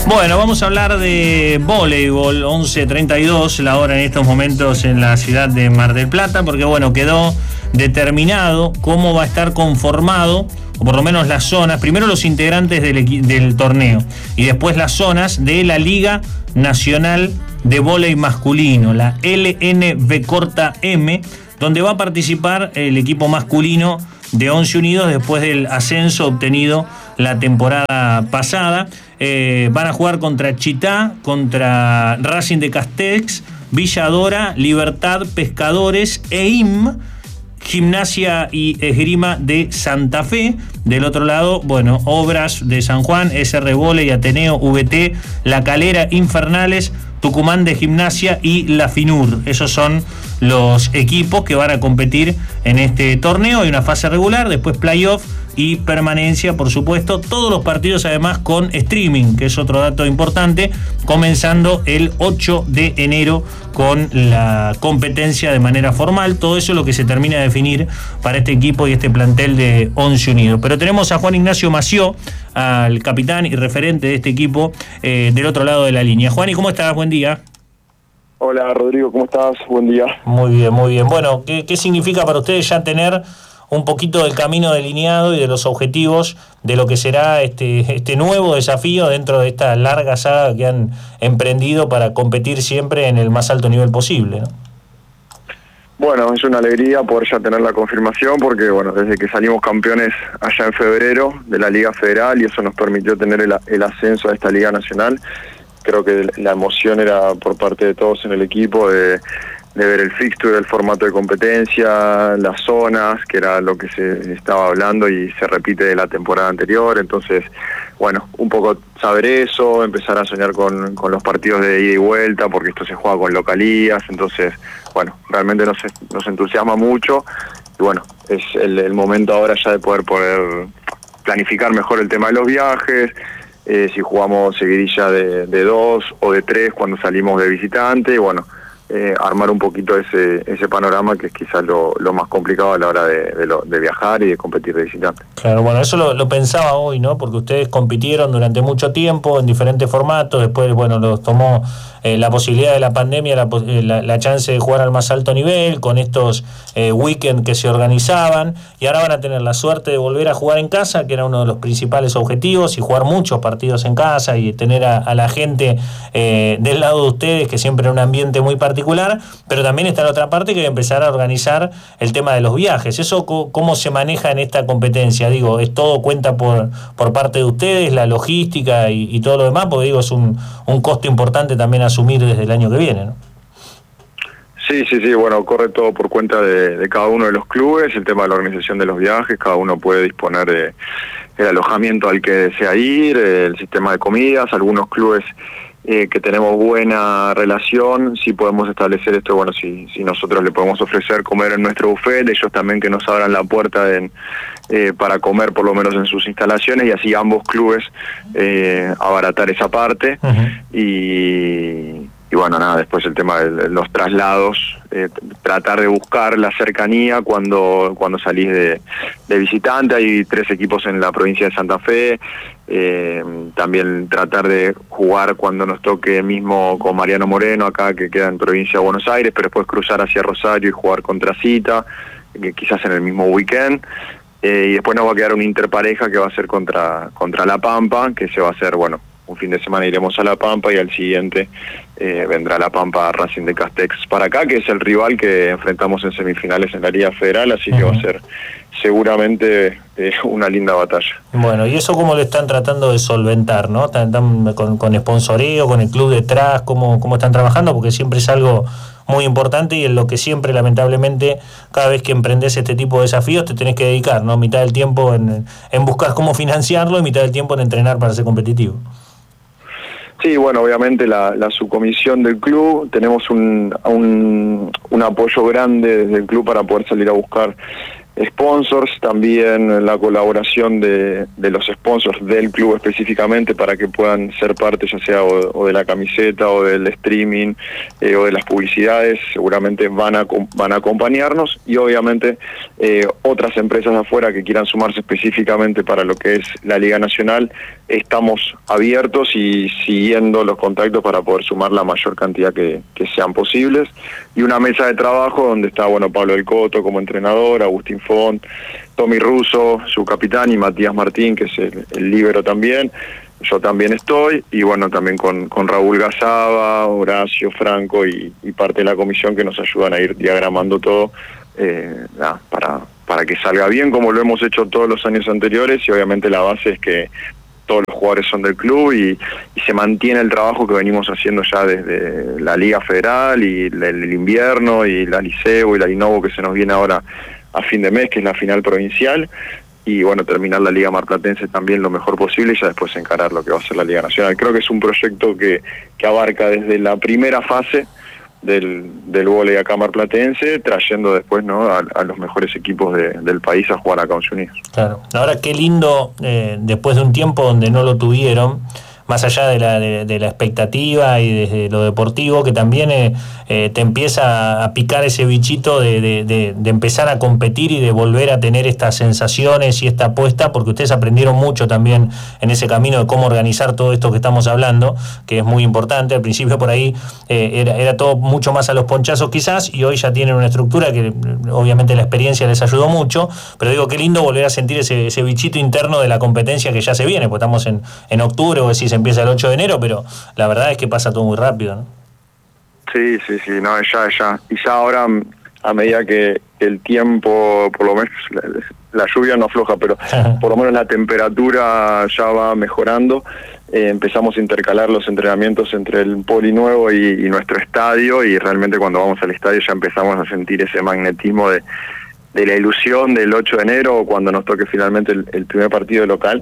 Bueno, vamos a hablar de voleibol, 11:32 la hora en estos momentos en la ciudad de Mar del Plata, porque bueno, quedó determinado cómo va a estar conformado, o por lo menos las zonas, primero los integrantes del torneo y después las zonas de la Liga Nacional de Voleibol Masculino, la LNB-M, donde va a participar el equipo masculino de Once Unidos después del ascenso obtenido la temporada pasada. Van a jugar contra Chitá, contra Racing de Castex, Villa Dora, Libertad, Pescadores, EIM, Gimnasia y Esgrima de Santa Fe. Del otro lado, bueno, Obras de San Juan, SR Voley, Ateneo, VT, La Calera, Infernales, Tucumán de Gimnasia y la FINUR. Esos son los equipos que van a competir en este torneo. Hay una fase regular, después playoff y permanencia, por supuesto. Todos los partidos además con streaming, que es otro dato importante, comenzando el 8 de enero con la competencia de manera formal. Todo eso es lo que se termina de definir para este equipo y este plantel de Once Unidos. Pero tenemos a Juan Ignacio Mació, al capitán y referente de este equipo, del otro lado de la línea. Juan, ¿y cómo estás? Buen día. Hola Rodrigo, ¿cómo estás? Buen día. Muy bien, muy bien. Bueno, ¿qué significa para ustedes ya tener un poquito del camino delineado y de los objetivos de lo que será este nuevo desafío dentro de esta larga saga que han emprendido para competir siempre en el más alto nivel posible, ¿no? Bueno, es una alegría poder ya tener la confirmación porque, bueno, desde que salimos campeones allá en febrero de la Liga Federal y eso nos permitió tener el ascenso a esta Liga Nacional, creo que la emoción era por parte de todos en el equipo de ver el fixture, el formato de competencia, las zonas, que era lo que se estaba hablando y se repite de la temporada anterior. Entonces, bueno, un poco saber eso, empezar a soñar con los partidos de ida y vuelta, porque esto se juega con localías. Entonces, bueno, realmente nos entusiasma mucho y bueno, es el momento ahora ya de poder planificar mejor el tema de los viajes, si jugamos seguidilla de 2 o de 3 cuando salimos de visitante, y bueno, armar un poquito ese panorama que es quizás lo más complicado a la hora de viajar y de competir de visitante. Claro, bueno, eso lo pensaba hoy, ¿no? Porque ustedes compitieron durante mucho tiempo en diferentes formatos, después, bueno, los tomó la posibilidad de la pandemia, la chance de jugar al más alto nivel, con estos weekends que se organizaban, y ahora van a tener la suerte de volver a jugar en casa, que era uno de los principales objetivos, y jugar muchos partidos en casa, y tener a la gente del lado de ustedes, que siempre era un ambiente muy particular, pero también está la otra parte, que es empezar a organizar el tema de los viajes. ¿Eso cómo se maneja en esta competencia? Digo, ¿es todo cuenta por parte de ustedes, la logística y todo lo demás? Porque digo, es un costo importante también asumir desde el año que viene, ¿no? Sí, bueno, corre todo por cuenta de cada uno de los clubes, el tema de la organización de los viajes, cada uno puede disponer del alojamiento al que desea ir, el sistema de comidas, algunos clubes que tenemos buena relación, sí podemos establecer esto, bueno, si nosotros le podemos ofrecer comer en nuestro buffet, ellos también que nos abran la puerta para comer por lo menos en sus instalaciones, y así ambos clubes abaratar esa parte. Uh-huh. Y bueno, nada, después el tema de los traslados, tratar de buscar la cercanía cuando salís de visitante. Hay 3 equipos en la provincia de Santa Fe, también tratar de jugar cuando nos toque mismo con Mariano Moreno, acá que queda en provincia de Buenos Aires, pero después cruzar hacia Rosario y jugar contra Cita, que quizás en el mismo weekend. Y después nos va a quedar una interpareja que va a ser contra La Pampa, que se va a hacer, bueno, un fin de semana iremos a La Pampa y al siguiente vendrá La Pampa Racing de Castex para acá, que es el rival que enfrentamos en semifinales en la Liga Federal, así que va a ser seguramente una linda batalla. Bueno, ¿y eso cómo lo están tratando de solventar, no? ¿Están con sponsoreo, con el club detrás? ¿Cómo están trabajando? Porque siempre es algo muy importante y en lo que siempre, lamentablemente, cada vez que emprendes este tipo de desafíos te tenés que dedicar, ¿no? Mitad del tiempo en buscar cómo financiarlo y mitad del tiempo en entrenar para ser competitivo. Sí, bueno, obviamente la subcomisión del club, tenemos un apoyo grande desde el club para poder salir a buscar sponsors, también la colaboración de los sponsors del club específicamente para que puedan ser parte ya sea o de la camiseta o del streaming o de las publicidades, seguramente van a acompañarnos, y obviamente otras empresas de afuera que quieran sumarse específicamente para lo que es la Liga Nacional, estamos abiertos y siguiendo los contactos para poder sumar la mayor cantidad que sean posibles, y una mesa de trabajo donde está Pablo del Coto como entrenador, Agustín Font, Tommy Russo, su capitán, y Matías Martín, que es el líbero también. Yo también estoy, y también con Raúl Gazaba, Horacio Franco y parte de la comisión que nos ayudan a ir diagramando todo para que salga bien, como lo hemos hecho todos los años anteriores, y obviamente la base es que todos los jugadores son del club y se mantiene el trabajo que venimos haciendo ya desde la Liga Federal y el invierno y la Liceo y la Linovo, que se nos viene ahora a fin de mes, que es la final provincial, y terminar la Liga Marplatense también lo mejor posible y ya después encarar lo que va a ser la Liga Nacional. Creo que es un proyecto que abarca desde la primera fase del vóley acá marplatense, trayendo después a los mejores equipos del país a jugar acá en Unidos. Claro. Ahora qué lindo, después de un tiempo donde no lo tuvieron, más allá de la expectativa y desde lo deportivo, que también te empieza a picar ese bichito de empezar a competir y de volver a tener estas sensaciones y esta apuesta, porque ustedes aprendieron mucho también en ese camino de cómo organizar todo esto que estamos hablando, que es muy importante. Al principio por ahí era todo mucho más a los ponchazos quizás, y hoy ya tienen una estructura que obviamente la experiencia les ayudó mucho, pero digo, qué lindo volver a sentir ese bichito interno de la competencia que ya se viene, porque estamos en octubre, o decís, empieza el 8 de enero, pero la verdad es que pasa todo muy rápido, ¿no? Sí, ya. Y ya ahora, a medida que el tiempo, por lo menos la lluvia no afloja, pero por lo menos la temperatura ya va mejorando, empezamos a intercalar los entrenamientos entre el polinuevo y nuestro estadio, y realmente cuando vamos al estadio ya empezamos a sentir ese magnetismo de la ilusión del 8 de enero, o cuando nos toque finalmente el primer partido local.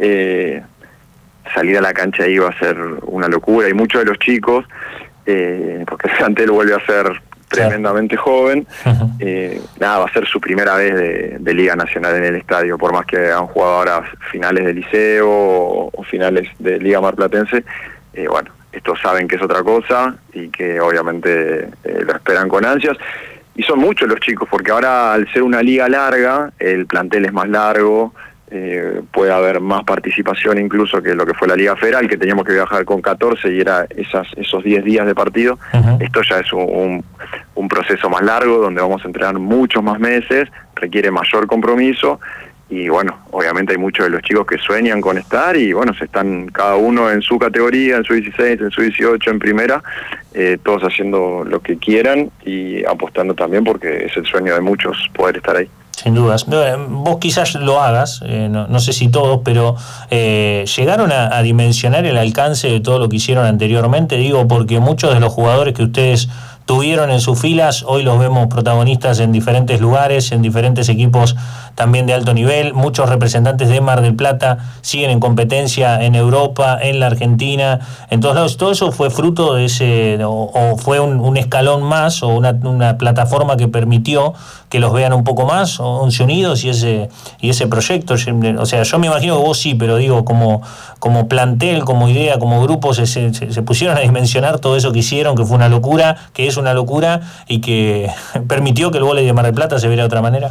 Salir a la cancha ahí va a ser una locura, y muchos de los chicos, porque el plantel vuelve a ser tremendamente joven, va a ser su primera vez de Liga Nacional en el estadio, por más que han jugado ahora finales de Liceo o finales de Liga Marplatense. Estos saben que es otra cosa y que obviamente lo esperan con ansias, y son muchos los chicos, porque ahora, al ser una liga larga, el plantel es más largo, puede haber más participación incluso que lo que fue la Liga Federal, que teníamos que viajar con 14 y era esos 10 días de partido. Esto ya es un proceso más largo, donde vamos a entrenar muchos más meses, requiere mayor compromiso, y obviamente hay muchos de los chicos que sueñan con estar, y se están cada uno en su categoría, en su 16, en su 18, en primera, todos haciendo lo que quieran y apostando también, porque es el sueño de muchos poder estar ahí. Sin dudas. Vos quizás lo hagas, no sé si todos, pero ¿llegaron a dimensionar el alcance de todo lo que hicieron anteriormente? Digo, porque muchos de los jugadores que ustedes tuvieron en sus filas, hoy los vemos protagonistas en diferentes lugares, en diferentes equipos también de alto nivel. Muchos representantes de Mar del Plata siguen en competencia en Europa, en la Argentina, en todos lados. ¿Todo eso fue fruto de ese, o fue un escalón más, o una plataforma que permitió que los vean un poco más, 11 Unidos y ese proyecto? O sea, yo me imagino que vos sí, pero digo, como plantel, como idea, como grupo, se pusieron a dimensionar todo eso que hicieron, que fue una locura, que es una locura, y que permitió que el vóley de Mar del Plata se viera de otra manera.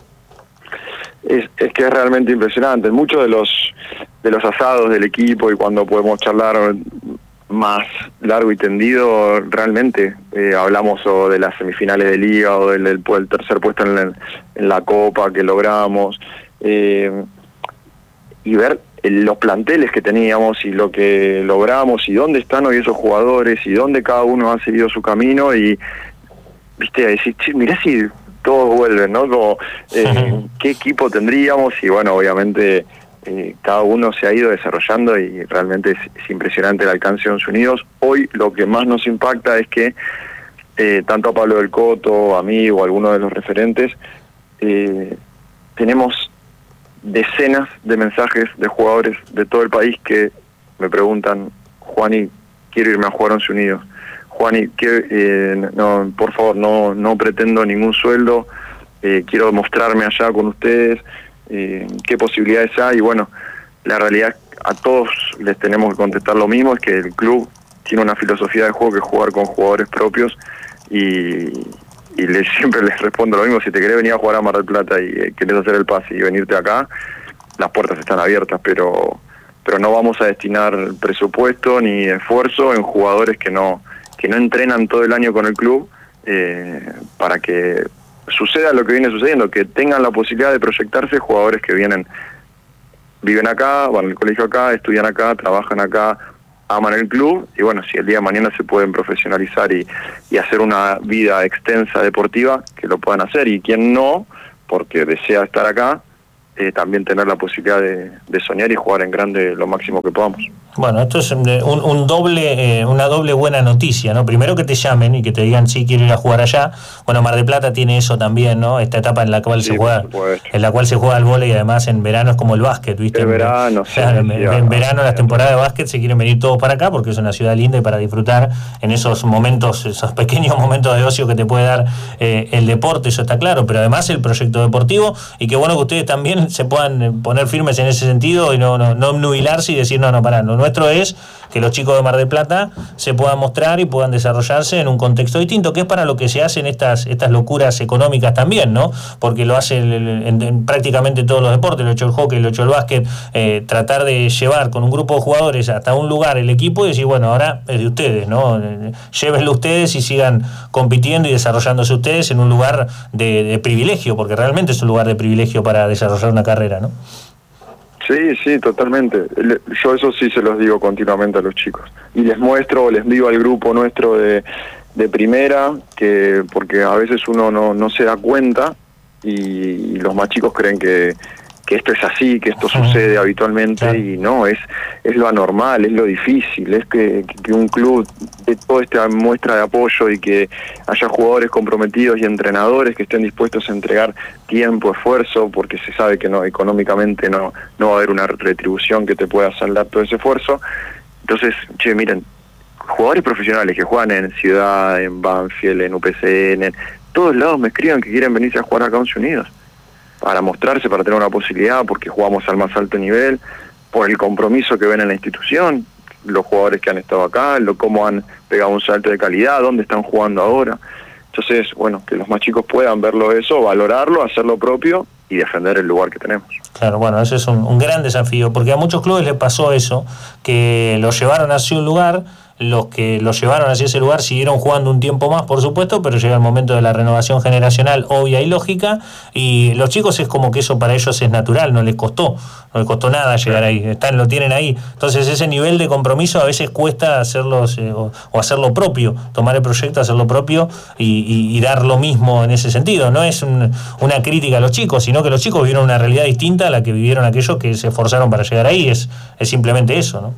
Es que es realmente impresionante. Muchos de los asados del equipo, y cuando podemos charlar más largo y tendido, realmente hablamos o de las semifinales de Liga o del tercer puesto en la Copa que logramos, y ver los planteles que teníamos y lo que logramos y dónde están hoy esos jugadores y dónde cada uno ha seguido su camino, y decir, mirá si todos vuelven, ¿no? Como, ¿qué equipo tendríamos? Y obviamente cada uno se ha ido desarrollando, y realmente es impresionante el alcance de 11 Unidos. Hoy lo que más nos impacta es que tanto a Pablo del Coto, a mí o a alguno de los referentes, tenemos decenas de mensajes de jugadores de todo el país que me preguntan: Juani, quiero irme a jugar a 11 Unidos. Juani, no, por favor, no pretendo ningún sueldo, quiero mostrarme allá con ustedes, qué posibilidades hay. Y bueno, la realidad a todos les tenemos que contestar lo mismo, es que el club tiene una filosofía de juego que es jugar con jugadores propios y siempre les respondo lo mismo: si te querés venir a jugar a Mar del Plata y querés hacer el pase y venirte acá, las puertas están abiertas, pero no vamos a destinar presupuesto ni esfuerzo en jugadores que no entrenan todo el año con el club, para que suceda lo que viene sucediendo, que tengan la posibilidad de proyectarse jugadores que viven acá, van al colegio acá, estudian acá, trabajan acá, aman el club, y bueno, si el día de mañana se pueden profesionalizar y hacer una vida extensa deportiva, que lo puedan hacer, y quien no, porque desea estar acá, también tener la posibilidad de soñar y jugar en grande lo máximo que podamos. Bueno, esto es una doble buena noticia, ¿no? Primero que te llamen y que te digan sí, quiero ir a jugar allá. Bueno, Mar del Plata tiene eso también, ¿no? Esta etapa en la cual se juega al vóley, y además en verano es como el básquet, ¿viste? El verano, claro, en verano las temporadas de básquet se quieren venir todos para acá porque es una ciudad linda y para disfrutar en esos momentos, esos pequeños momentos de ocio que te puede dar el deporte, eso está claro, pero además el proyecto deportivo, y qué bueno que ustedes también se puedan poner firmes en ese sentido y no obnubilarse y decir no, pará, no. Nuestro es que los chicos de Mar del Plata se puedan mostrar y puedan desarrollarse en un contexto distinto, que es para lo que se hacen estas locuras económicas también, ¿no? Porque lo hacen en prácticamente todos los deportes, lo ha hecho el hockey, lo ha hecho el básquet, tratar de llevar con un grupo de jugadores hasta un lugar el equipo y decir, bueno, ahora es de ustedes, ¿no? Llévenlo ustedes y sigan compitiendo y desarrollándose ustedes en un lugar de privilegio, porque realmente es un lugar de privilegio para desarrollar una carrera, ¿no? Sí, totalmente. Yo eso sí se los digo continuamente a los chicos. Y les digo al grupo nuestro de primera, porque a veces uno no se da cuenta y los más chicos creen que esto es así, que esto sucede habitualmente, claro. Y no, es lo anormal, es lo difícil, es que un club de toda esta muestra de apoyo y que haya jugadores comprometidos y entrenadores que estén dispuestos a entregar tiempo, esfuerzo, porque se sabe que no, económicamente no va a haber una retribución que te pueda saldar todo ese esfuerzo. Entonces, miren, jugadores profesionales que juegan en Ciudad, en Banfield, en UPCN, en todos lados me escriban que quieren venirse a jugar acá a Once Unidos, para mostrarse, para tener una posibilidad, porque jugamos al más alto nivel, por el compromiso que ven en la institución, los jugadores que han estado acá, cómo han pegado un salto de calidad, dónde están jugando ahora. Entonces, bueno, que los más chicos puedan verlo eso, valorarlo, hacer lo propio y defender el lugar que tenemos. Claro, bueno, ese es un gran desafío, porque a muchos clubes les pasó eso, que los llevaron hacia un lugar. Los que los llevaron hacia ese lugar siguieron jugando un tiempo más, por supuesto, pero llega el momento de la renovación generacional obvia y lógica, y los chicos es como que eso para ellos es natural, no les costó nada llegar ahí, lo tienen ahí. Entonces ese nivel de compromiso a veces cuesta hacerlos o hacerlo propio, tomar el proyecto, hacerlo propio y dar lo mismo en ese sentido. No es una crítica a los chicos, sino que los chicos vivieron una realidad distinta a la que vivieron aquellos que se esforzaron para llegar ahí. Es simplemente eso, ¿no?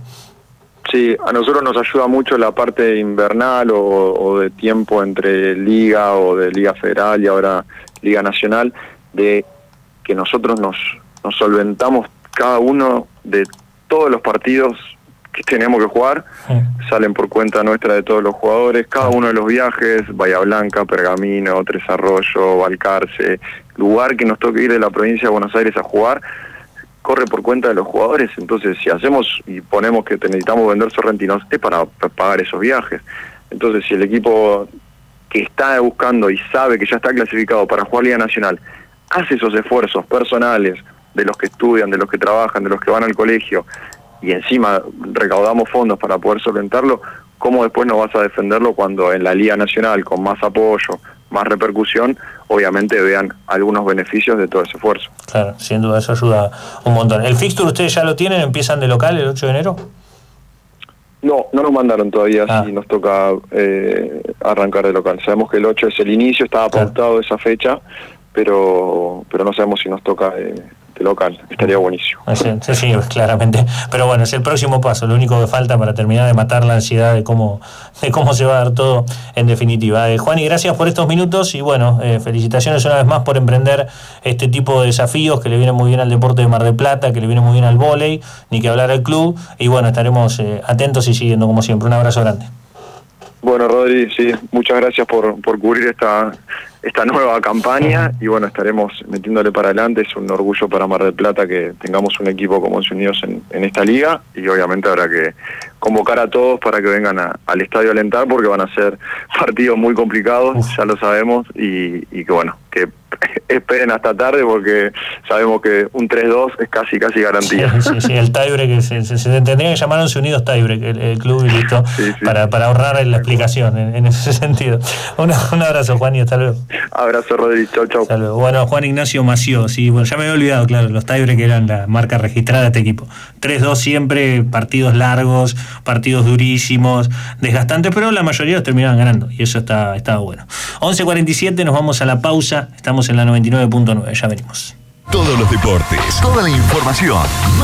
Sí, a nosotros nos ayuda mucho la parte invernal o de tiempo entre liga o de liga federal y ahora liga nacional, de que nosotros nos solventamos cada uno de todos los partidos que tenemos que jugar, salen por cuenta nuestra de todos los jugadores, cada uno de los viajes, Bahía Blanca, Pergamino, Tres Arroyos, Balcarce, lugar que nos toque ir de la provincia de Buenos Aires a jugar, corre por cuenta de los jugadores. Entonces si hacemos y ponemos que necesitamos vender sorrentinos, es para pagar esos viajes. Entonces si el equipo que está buscando y sabe que ya está clasificado para jugar Liga Nacional hace esos esfuerzos personales de los que estudian, de los que trabajan, de los que van al colegio, y encima recaudamos fondos para poder solventarlo, ¿cómo después no vas a defenderlo cuando en la Liga Nacional, con más apoyo, más repercusión, obviamente vean algunos beneficios de todo ese esfuerzo? Claro, sin duda, eso ayuda un montón. ¿El fixture ustedes ya lo tienen? ¿Empiezan de local el 8 de enero? No nos mandaron todavía, si nos toca arrancar de local. Sabemos que el 8 es el inicio, estaba pautado esa fecha, pero no sabemos si nos toca de local. Estaría buenísimo. Sí, claramente. Pero bueno, es el próximo paso, lo único que falta para terminar de matar la ansiedad de cómo se va a dar todo en definitiva. Juan, y gracias por estos minutos y bueno, felicitaciones una vez más por emprender este tipo de desafíos que le vienen muy bien al deporte de Mar del Plata, que le viene muy bien al vóley, ni que hablar al club, y bueno, estaremos atentos y siguiendo como siempre. Un abrazo grande. Bueno, Rodri, sí, muchas gracias por cubrir esta nueva campaña y bueno, estaremos metiéndole para adelante. Es un orgullo para Mar del Plata que tengamos un equipo como Once Unidos en esta liga, y obviamente habrá que convocar a todos para que vengan al estadio a alentar, porque van a ser partidos muy complicados, ya lo sabemos, y que bueno, que esperen hasta tarde, porque sabemos que un 3-2 es casi garantía. Sí, el tiebreak, se tendría que llamar Once Unidos tiebreak el club, y listo, sí. Para ahorrar la explicación en ese sentido. Un abrazo, Juan, y hasta luego. Abrazo, Rodrigo. Chau. Hasta luego. Bueno, Juan Ignacio Mació, sí, bueno, ya me había olvidado, claro, los tiebreak eran la marca registrada de este equipo. 3-2 siempre, partidos largos, partidos durísimos, desgastantes, pero la mayoría los terminaban ganando, y eso estaba bueno. 11:47, nos vamos a la pausa, estamos en la 99.9, ya venimos. Todos los deportes, toda la información,